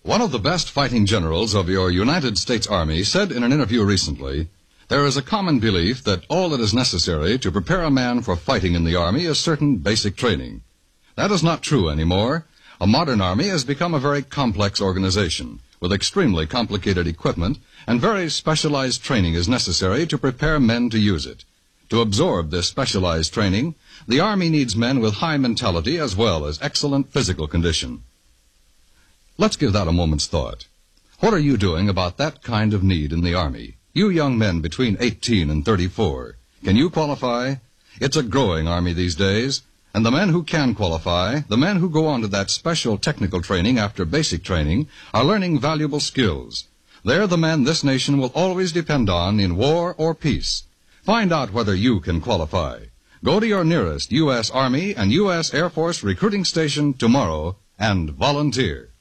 One of the best fighting generals of your United States Army said in an interview recently, "There is a common belief that all that is necessary to prepare a man for fighting in the Army is certain basic training. That is not true anymore. A modern Army has become a very complex organization, with extremely complicated equipment, and very specialized training is necessary to prepare men to use it. To absorb this specialized training, the Army needs men with high mentality as well as excellent physical condition." Let's give that a moment's thought. What are you doing about that kind of need in the Army? You young men between 18 and 34, can you qualify? It's a growing Army these days, and the men who can qualify, the men who go on to that special technical training after basic training, are learning valuable skills. They're the men this nation will always depend on in war or peace. Find out whether you can qualify. Go to your nearest U.S. Army and U.S. Air Force recruiting station tomorrow and volunteer.